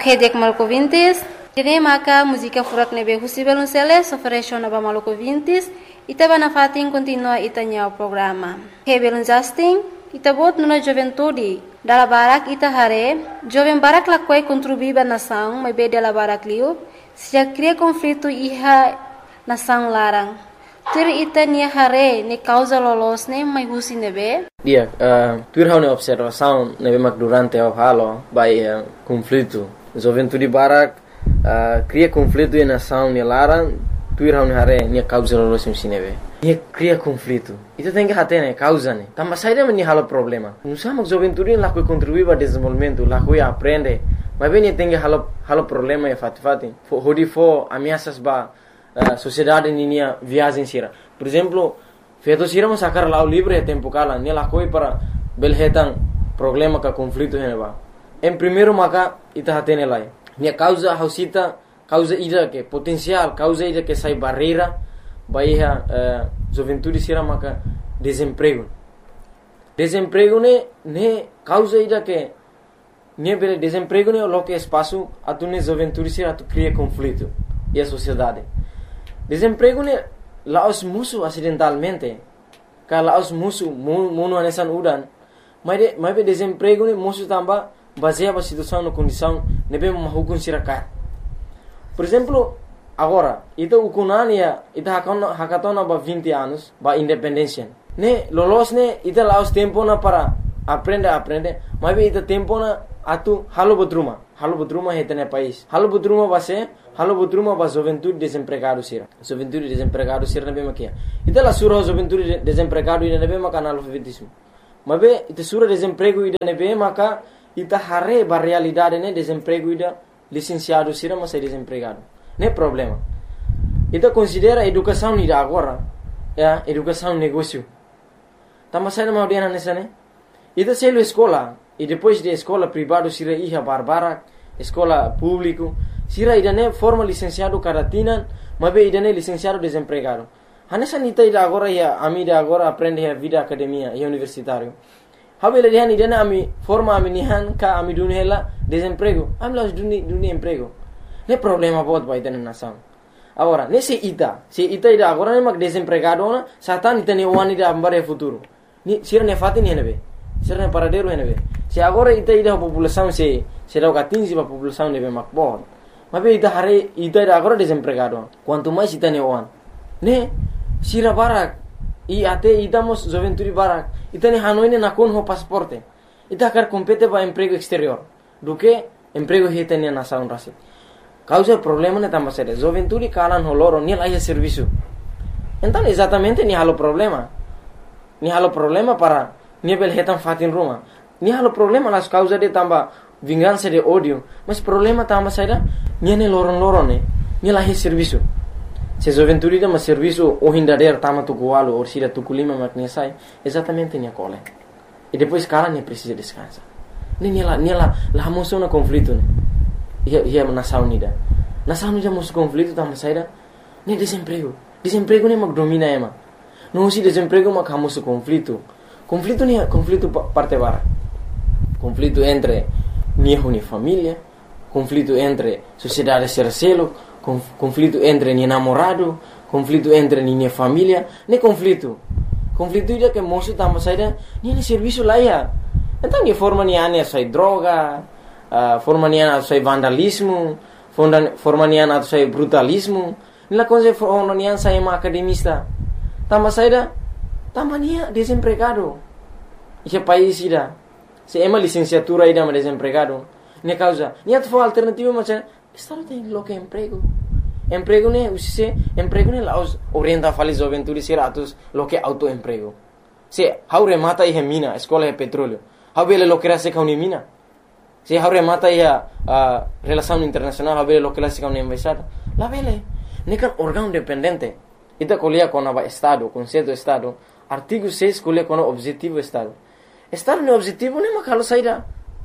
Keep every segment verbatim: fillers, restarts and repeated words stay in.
Hedek Malco Vintes, Tine Maka, música furak nebe Husibel Unceles, oferece na Malco Vintes, Itaba na fatin continua itanya o programa. Hebel Justin, Itabot nuna juventude, dala barak ita hare, jovem barak lakwai contribuiba nação, mas be dala barak liu, se já cria conflito iha nação larang. Tur ita nia hare, ne causa lolos ne, mas husi nebe? Dia, uh, tur hau ne observação nebe mak durante o halo, by uh, conflito. Juventude barak uh, cria conflito e nação ne larang, tur hau ne hare, nia causa lolos ne nebe. Nia cria conflito. Ita tem que hate ne causa ne. Tamba saída me halo problema. Não sama juventude lá que contribui para desenvolvimento, lá que aprende. Mas bem tem que halo halo problema e fati fati. Hodi fo ameaças ba Uh, sociedade ninia viagem sira. Por exemplo, feito sira mas sacar lá o livro é tempo cala, ne lá coi para belhetan problema ka conflito heneba. Em primeiro maka ita hatene lá. Ne causa hausita, causa ida que potencial, causa ida que sai barreira, baia uh, juventude sira maka desemprego. Desemprego ne ne causa ida que ne bele desemprego ne lo que espaço atune juventude sira tu cria conflito e a sociedade. Desemprego ne laos musuh acidentalmente. Ka laos musuh muno anesan udan. Mas de, mas desemprego ne musuh tamba baseado a situação na condição nebe mahukun sirakat. Por exemplo, agora, ita ukunania ita hakona hakatona ba vinte anos ba independência. Ne lolos ne ita laos tempo na para aprender aprender, mas ita tempo na atu halo bodruma. Halo bodruma hetene país. Halo bodruma base Halo bodruma ba juventude desempregado sira. Juventude desempregado sira nebe makia. Ita la sura juventude desempregado ida nebe maka analfabetismo. Mabe ita sura desemprego ida nebe maka ita hare ba realidade ne desemprego ida licenciado sira mas é desempregado. Ne problema. Ita considera educação ida agora, ya, educação negócio. Tama sai na audiana nessa ne. Ita selo escola e depois de escola privado sira iha barbara, escola público sira idane forma licenciado caratinan, mabe idane licenciado desempregado. Hanesa nita ida agora ya ami ida agora aprende a vida academia e universitário. Habele dihan idane ami forma ami nihan ka ami dunhela desemprego. Ami las duni duni emprego. Ne problema bot ba idane nação. Agora, nesse ita, se ita ida agora ne mag desempregado na, satan ita ne wani ida ambare futuro. Ni sira ne fatin henebe. Sira ne paradero henebe. Se agora ita ida população se se dá quinze ba população nebe makbot. Mas ita hare ita ida agora desempregado. Quanto mais ita ne wan. Ne sira barak e até idamos juventude barak. Ita ne hanoi ne nakon ho pasaporte. Ita quer compete ba emprego exterior. Do que emprego hita ne nação rasi. Causa problema ne tamba sere. Juventude kalan ho loro ni laia serviço. Então exatamente ni halo problema. Ni halo problema para ni bel hetan fatin ruma. Ni halo problema las causa de tamba vingança de ódio, mas problema tamba saída niane loron loron ne nila he serviço. Se juventude da mas serviço o hindader tama tu coalo ou sira tu culima makne sai exatamente nia cole. E depois cala ne precisa descansa. Ne nila nila la moção na conflito ne. Ia ia nação unida. Nação unida mos conflito tamba saída ne desemprego. Desemprego ne mag domina ema. Não se desemprego mag hamos conflito. Conflito ne conflito parte bara. Conflito entre nia uni família, conflito entre sociedade sercelo, conflito entre nia namorado, conflito entre nia família, ne conflito. Conflito ida que moço tamo saída, nia ne serviço lá ia. Então que forma nia ania sai droga, uh, forma nia ania sai vandalismo, forma nia ania sai brutalismo, nila coisa forma nia ania sai uma academista. Tamo saída, tamo nia desempregado. Esse país ida. Se ema licenciatura ida ma desempregado. Ne causa, niat fo alternativa macam estado tem lo que emprego. Emprego ne usise, emprego ne laos orienta fali juventude siratus lo que autoemprego. Se haure mata e mina, escola e petróleo. Habele lo que rase kauni mina. Se haure mata e uh, relação internacional, habele lo que rase kauni embaixada. La vele, ne kan órgão dependente. Ita colia com a estado, conceito estado. Artigo seis colia com o objetivo estado. Estado no objetivo ne makalo saída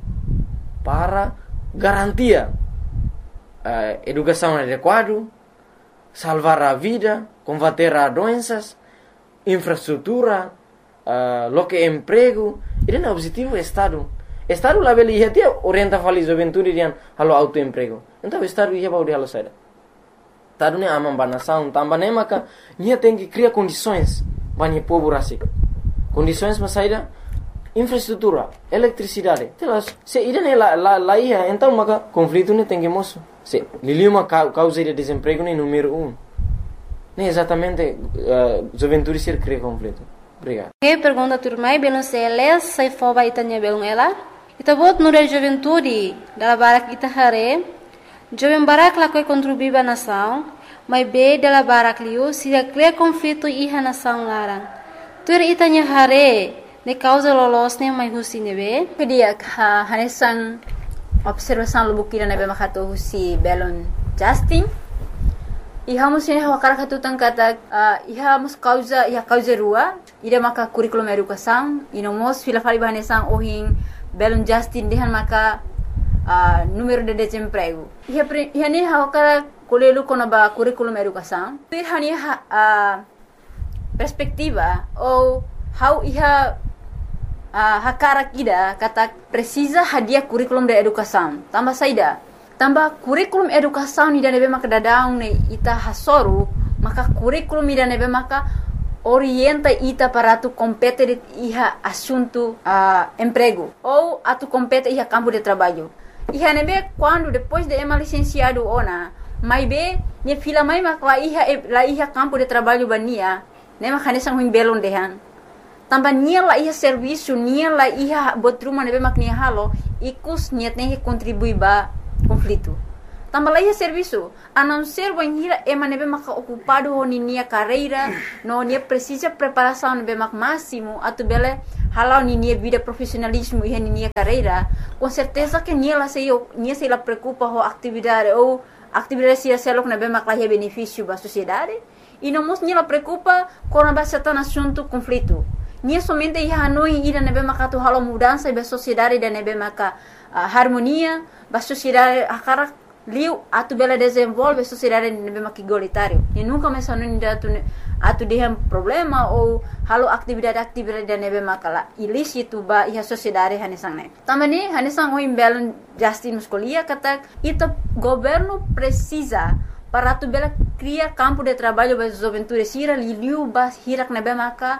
para garantia uh, educação adequada, salvar a vida, combater as doenças, infraestrutura, uh, lo que emprego. Esse é o objetivo do Estado. Estado lá beli ia tia orienta fali juventude rian halo autoemprego. Então estado ia baudi halo saida. Estado ne amam banação, tamba ne maka nia tem que criar condições bani povo rasik. Condições mas saida infraestrutura, eletricidade. Telas, se irene la la la ia então maka conflito ne tem que moço. Se liliuma causa de desemprego ne número um. Nem exatamente uh, juventude ser cria conflito. Obrigado. Que pergunta turmai belum seles sai foba itanya belum ela. Ita bot no da juventude da barak ita hare. Jovem barak la koi contribuir ba nação, mas be da barak liu se cria conflito iha nação larang. Tur itanya hare ne causa lolos ne mai husi nebe. Kedia ha hanesan observação lubukira nebe makato husi belon Justin. Iha musin hawa karakatu tangkata uh, iha mus causa iha causa rua ida maka curriculum educação inomos fila fali bahanesang ohin belum Justin dehan maka uh, número de desemprego iha iha ni hawa kara kolelu kono ba curriculum educação ir hani uh, perspectiva ou how iha uh, hakara kida kata precisa hadia curriculum de educação tambah saida tambah kurikulum educação ida nebe maka dadaung ne ita hasoru maka kurikulum ida nebe maka orienta ita para tu compete iha assunto uh, emprego ou atu compete iha campo de trabalho iha nebe quando depois de ema licenciado ona mai be ne fila mai maka la iha la iha campo de trabalho bania ne maka nesang huim belon dehan tambah nia la iha serviço nia la iha botruma nebe maka nia halo ikus niat ne contribui ba conflito. Tambah lagi serviço, a não ser banhira ema nebe maka ocupado ho ninia carreira, no nia precisa preparação nebe mak máximo, atu bele halau ninia vida profissionalismo e ninia carreira, com certeza que nia la sei nia sei la preocupa ho atividade ou atividade se selok nebe mak la benefício ba sociedade, e não mos nia la preocupa com a certain assunto conflito. Nia somente ia hanoi ida nebe maka tu halau mudança ba sociedade da nebe maka uh, harmonia ba sociedade akara liu atu bela desenvolve sociedade nebe maka igualitário e nunca mais hanoi ida tu atu dehem problema ou halau atividade-atividade da nebe maka la ilícito ba ia sociedade hanesang ne tamani hanesang o imbelon Justin muscolia kata ita governo precisa para tu bela cria campo de trabalho ba juventude sira liu ba hirak nebe maka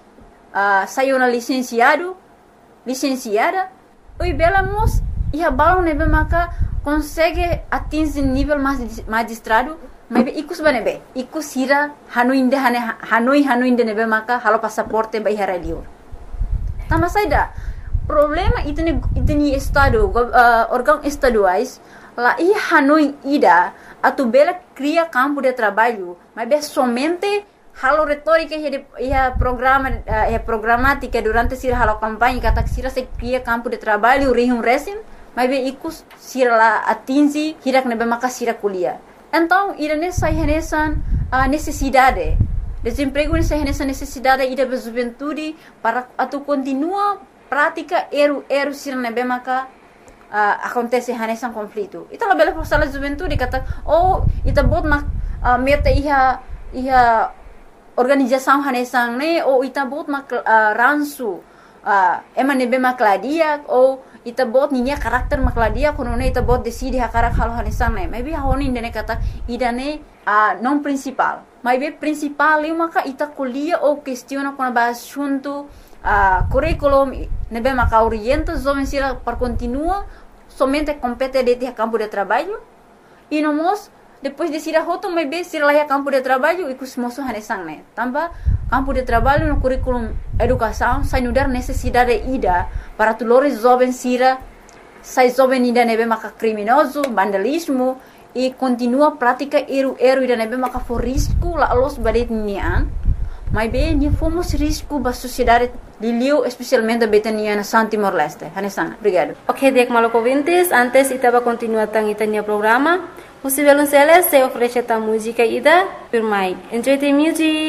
Uh, saiu na licenciado, licenciada, e bela mos e a bala nebe maka consegue atingir nível magistrado, mas ikus banebe, ikus hira hanoi inde hane hanoi hanoi inde nebe maka halo passaporte ba ihara liur. Tama saida problema itu ni itu ni estado uh, órgão estaduais lá e hanoi ida atu bela cria campo de trabalho, mas be somente halo retórica e a programa e a programática durante sira halo campanha kata sira se cria campo de trabalho rihum resim mas be ikus sira la atingi hirak nebe maka sira kuliah então ira nessa renesan a necessidade desemprego nessa renesan necessidade ida be juventude para atu continua prática eru eru sira nebe maka uh, acontece renesan conflito ita la bela forsala juventude kata oh ita bot mak uh, meta iha iha organização hanesang ne ou ita bot mak uh, ransu uh, ema nebe makladia ou ita bot ninya karakter makladia kono ne ita bot decide hakarak hal hanesang ne maybe honi ne kata ida ne uh, non principal maybe principal eu maka ita kuliah ou questiona kono ba assunto uh, curriculum nebe maka orienta jovem sira para continua somente compete de campo de trabalho e no mos depois de sira hoto mai be sira lá campo de trabalho e kus moço hanesang ne tamba campo de trabalho no curriculum educação sai nudar necessidade ida para tulores jovem sira sai jovem ida nebe maka criminoso vandalismo e continua prática eru eru ida nebe maka for risco la los badet nian mai be ni fomos risco ba sociedade liliu especialmente betania na San Timor Leste hanesang obrigado. Ok, dek maloko vintes antes itaba continua tang itania programa. Possivelmente se oferece a música ida por mai. Enjoy the music.